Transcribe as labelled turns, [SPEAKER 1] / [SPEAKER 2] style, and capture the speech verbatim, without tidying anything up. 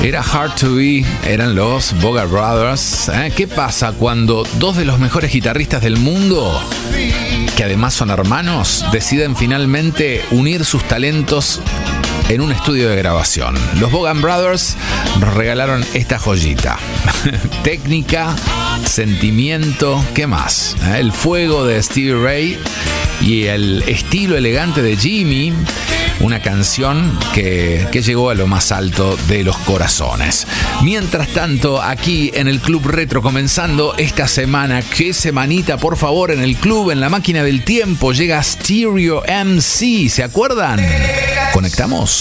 [SPEAKER 1] Era Hard to Be, eran los Bogart Brothers. ¿Eh? ¿Qué pasa cuando dos de los mejores guitarristas del mundo, que además son hermanos, deciden finalmente unir sus talentos en un estudio de grabación? Los Bogart Brothers nos regalaron esta joyita. Técnica, sentimiento, ¿qué más? ¿Eh? El fuego de Stevie Ray y el estilo elegante de Jimmy. Una canción que, que llegó a lo más alto de los corazones. Mientras tanto, aquí en el Club Retro, comenzando esta semana, qué semanita, por favor, en el club, en la máquina del tiempo, llega Stereo M C. ¿Se acuerdan? Conectamos.